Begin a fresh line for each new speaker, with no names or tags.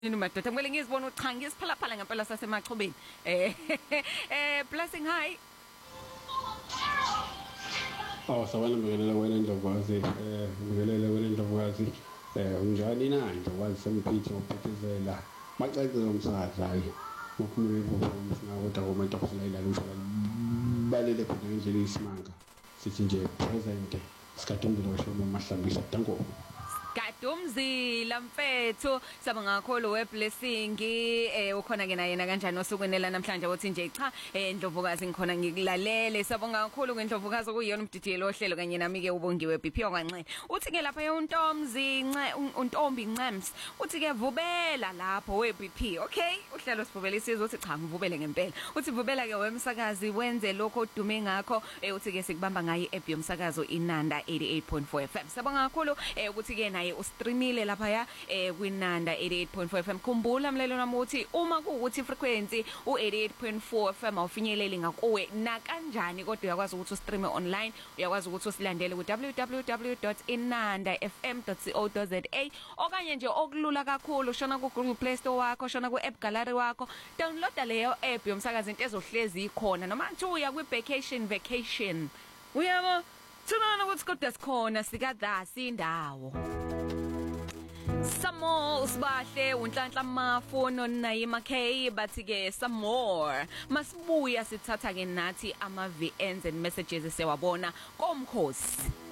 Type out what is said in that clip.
Madoda kumele ngizibone ukuthi cha ngisiphalaphala ngempela sasemachubeni blessing hi.
Sawubona Mbingelela wena Ndlovukazi Mbingelela wena Ndlovukazi unjani na Ndlovukazi semphithi ngokuphithizela macacile umsakazi hayi ukhulule ngokuthi ngomuntu okusilayela lusho balele khona ngendlela isimanga sithi nje present sikadumbulo shoma mahlambisa danko
Gadumzila mfethu sabonga kakhulu weblessing ukhona ke naye kanjani osukwini la namhlanje uthi nje cha Ndlovukazi ngikhona ngikulalele sabonga kakhulu kweNdlovukazi okuyiyona umdidiyelo ohlelo kanye nami ke ubongiwe BP okwanxe uthi ke lapha untombi Ncems uthi ke vubela lapho weBP okay uhlelo sivubela isizwe uthi cha ngivubele ngempela uthi vubela ke wemsakazi wenze lokho odume ngakho uthi ke sikubamba ngayi app yomsakazo Inanda 88.4 FM sabonga kakhulu ukuthi ke naye ustreamile lapha ya kwinanda 88.4 FM khumbula mlelo nami uthi uma kuukuthi frequency u88.4 FM awufinyeleli ngakuwe na kanjani kodwa uyakwazi ukuthi ustreame online uyakwazi ukuthi usilandele ku www.inandafm.co.za okanye nje okulula kakhulu shona ku Google Play Store wakho shona ku app gallery wakho downloada leyo app yomsakazi into ezohlezi ikhona noma uya kwi vacation uyabo Thunana ukuthi kodwa sikhona sikadasi indawo Some more usibahle unhlanhla mafu noNayima K bathi ke some more masibuya sithatha ke nathi ama VNs and messages sewabona komkhosi